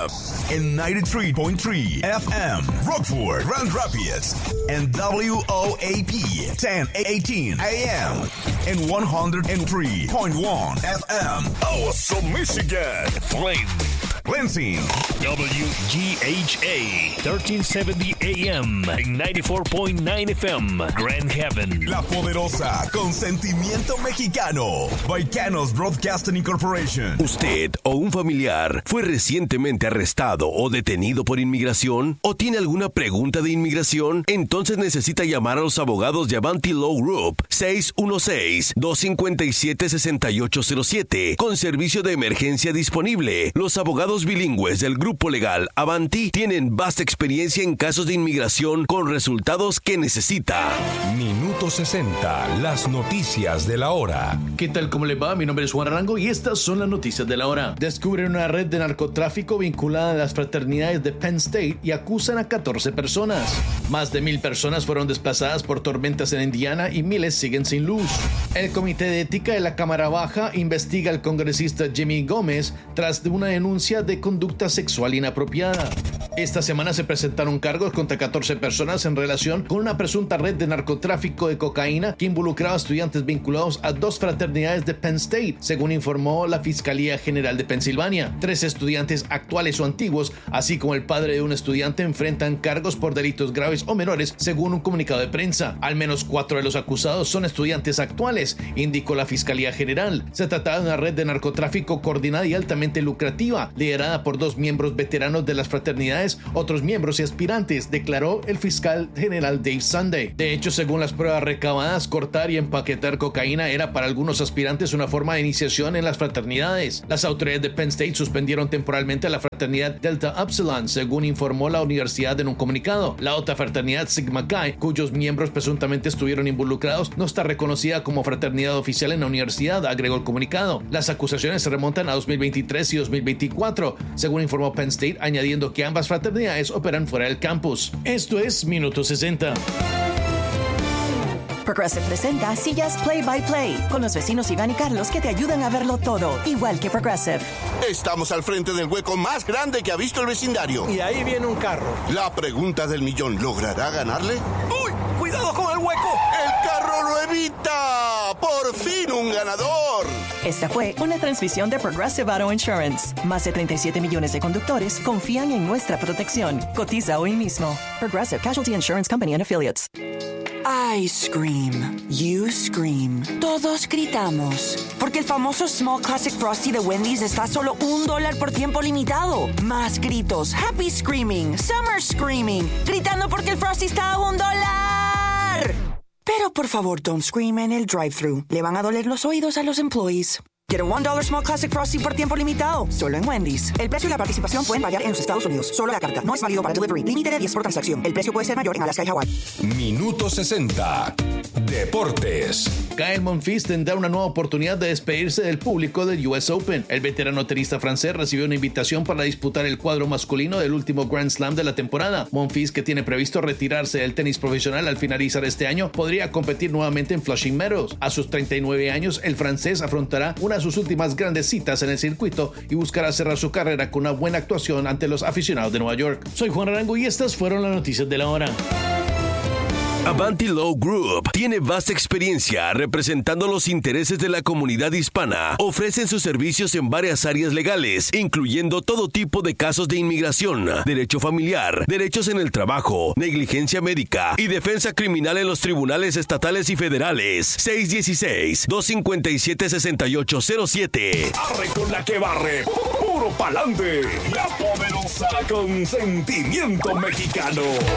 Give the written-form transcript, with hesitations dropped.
en 93.3 FM, Rockford, Grand Rapids, and WOAP 1018 AM, and 103.1 FM, Awesome Michigan, Flint, Lansing, WGHA 1370 AM, and 94.9 FM, Grand Haven, La Poderosa, con sentimiento mexicano, Baicanos Broadcasting Incorporation. ¿Usted o un familiar fue recientemente arrestado o detenido por inmigración? ¿O tiene alguna pregunta de inmigración? Entonces necesita llamar a los abogados de Avanti Law Group 616-257-6807 con servicio de emergencia disponible. Los abogados bilingües del grupo legal Avanti tienen vasta experiencia en casos de inmigración con resultados que necesita. Minuto 60, las noticias de la hora. ¿Qué tal? ¿Cómo le va? Mi nombre es Juan Arango y estas son las noticias de la hora. Descubren una red de narcotráfico vinculada a las fraternidades de Penn State y acusan a 14 personas. Más de 1,000 personas fueron desplazadas por tormentas en Indiana y miles siguen sin luz. El Comité de Ética de la Cámara Baja investiga al congresista Jimmy Gómez tras una denuncia de conducta sexual inapropiada. Esta semana se presentaron cargos contra 14 personas en relación con una presunta red de narcotráfico de cocaína que involucraba a estudiantes vinculados a 2 fraternidades de Penn State, según informó la Fiscalía General de Pensilvania. 3 estudiantes actuales o antiguos, así como el padre de un estudiante, enfrentan cargos por delitos graves o menores, según un comunicado de prensa. Al menos 4 de los acusados son estudiantes actuales, indicó la Fiscalía General. Se trataba de una red de narcotráfico coordinada y altamente lucrativa, liderada por 2 miembros veteranos de las fraternidades, otros miembros y aspirantes, declaró el fiscal general Dave Sunday. De hecho, según las pruebas recabadas, cortar y empaquetar cocaína era para algunos aspirantes una forma de iniciación en las fraternidades. Las autoridades de Penn State suspendieron temporalmente a la fraternidad Delta Upsilon, según informó la universidad en un comunicado. La otra fraternidad Sigma Chi, cuyos miembros presuntamente estuvieron involucrados, no está reconocida como fraternidad oficial en la universidad, agregó el comunicado. Las acusaciones se remontan a 2023 y 2024, según informó Penn State, añadiendo que ambas fraternidades operan fuera del campus. Esto es Minuto 60. Progressive presenta Sillas Play by Play con los vecinos Iván y Carlos que te ayudan a verlo todo, igual que Progressive. Estamos al frente del hueco más grande que ha visto el vecindario. Y ahí viene un carro. La pregunta del millón, ¿logrará ganarle? ¡Uy! ¡Cuidado con el hueco! ¡El carro lo evita! ¡Por fin un ganador! Esta fue una transmisión de Progressive Auto Insurance. Más de 37 millones de conductores confían en nuestra protección. Cotiza hoy mismo. Progressive Casualty Insurance Company and Affiliates. I scream. You scream. Todos gritamos. Porque el famoso Small Classic Frosty de Wendy's está a solo $1 por tiempo limitado. Más gritos. Happy Screaming. Summer Screaming. Gritando porque el Frosty está a $1. Pero por favor, don't scream en el drive-thru. Le van a doler los oídos a los employees. Get a $1 Small Classic Frosty por tiempo limitado. Solo en Wendy's. El precio y la participación pueden variar en los Estados Unidos. Solo la carta. No es válido para delivery. Límite de 10 por transacción. El precio puede ser mayor en Alaska y Hawái. Minuto 60. Deportes. Kyle Monfils tendrá una nueva oportunidad de despedirse del público del US Open. El veterano tenista francés recibió una invitación para disputar el cuadro masculino del último Grand Slam de la temporada. Monfils, que tiene previsto retirarse del tenis profesional al finalizar este año, podría competir nuevamente en Flushing Meadows. A sus 39 años, el francés afrontará una de sus últimas grandes citas en el circuito y buscará cerrar su carrera con una buena actuación ante los aficionados de Nueva York. Soy Juan Arango y estas fueron las noticias de la hora. Avanti Law Group tiene vasta experiencia representando los intereses de la comunidad hispana. Ofrecen sus servicios en varias áreas legales, incluyendo todo tipo de casos de inmigración, derecho familiar, derechos en el trabajo, negligencia médica y defensa criminal en los tribunales estatales y federales. 616-257-6807. Arre con la que barre, puro pa'lante. La Poderosa con sentimiento mexicano.